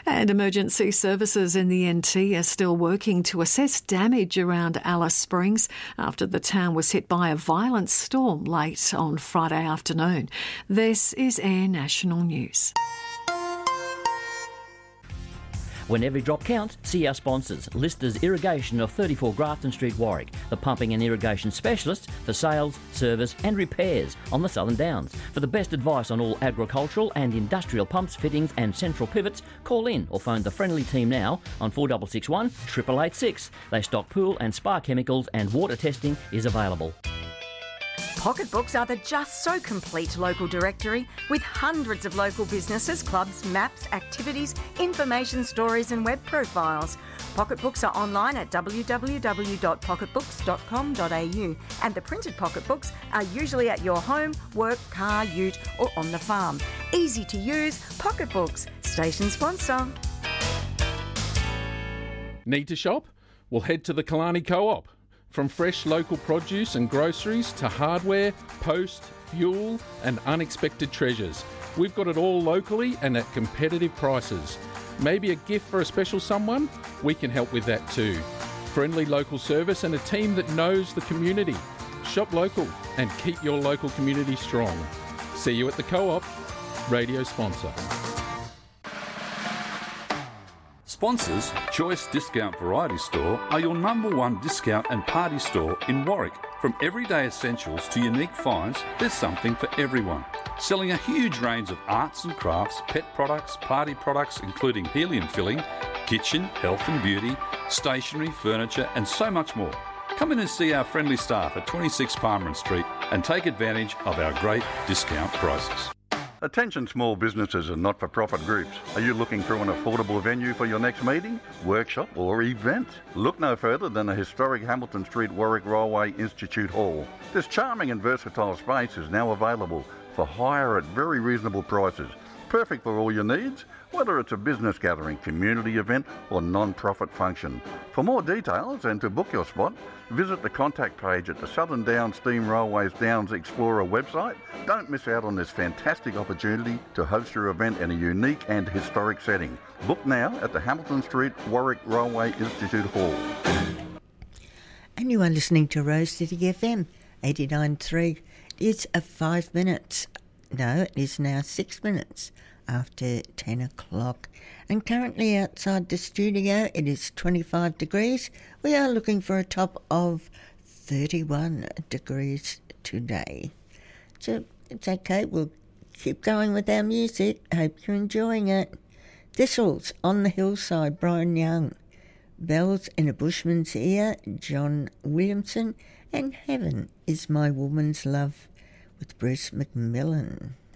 And emergency services in the NT are still working to assess damage around Alice Springs after the town was hit by a violent storm late on Friday afternoon. This is Air National News. When every drop counts, see our sponsors. Listers Irrigation of 34 Grafton Street, Warwick, the pumping and irrigation specialists for sales, service and repairs on the Southern Downs. For the best advice on all agricultural and industrial pumps, fittings and central pivots, call in or phone the friendly team now on 4661 8886. They stock pool and spa chemicals and water testing is available. Pocketbooks are the just so complete local directory with hundreds of local businesses, clubs, maps, activities, information stories and web profiles. Pocketbooks are online at www.pocketbooks.com.au and the printed pocketbooks are usually at your home, work, car, ute or on the farm. Easy to use, Pocketbooks, station sponsor. Need to shop? Well, head to the Killarney Co-op. From fresh local produce and groceries to hardware, post, fuel and unexpected treasures. We've got it all locally and at competitive prices. Maybe a gift for a special someone? We can help with that too. Friendly local service and a team that knows the community. Shop local and keep your local community strong. See you at the Co-op. Radio sponsor. Sponsors, Choice Discount Variety Store are your number one discount and party store in Warwick. From everyday essentials to unique finds, there's something for everyone. Selling a huge range of arts and crafts, pet products, party products including helium filling, kitchen, health and beauty, stationery, furniture and so much more. Come in and see our friendly staff at 26 Palmer Street and take advantage of our great discount prices. Attention small businesses and not-for-profit groups. Are you looking for an affordable venue for your next meeting, workshop or event? Look no further than the historic Hamilton Street Warwick Railway Institute Hall. This charming and versatile space is now available for hire at very reasonable prices. Perfect for all your needs, whether it's a business gathering, community event or non-profit function. For more details and to book your spot, visit the contact page at the Southern Downs Steam Railways Downs Explorer website. Don't miss out on this fantastic opportunity to host your event in a unique and historic setting. Book now at the Hamilton Street Warwick Railway Institute Hall. And you are listening to Rose City FM 89.3. It's 5 minutes. No, it is now 6 minutes after 10 o'clock. And currently outside the studio, it is 25 degrees. We are looking for a top of 31 degrees today. So it's okay, we'll keep going with our music. Hope you're enjoying it. Thistles on the Hillside, Brian Young. Bells in a Bushman's Ear, John Williamson. And Heaven is My Woman's Love with Bruce McMillan.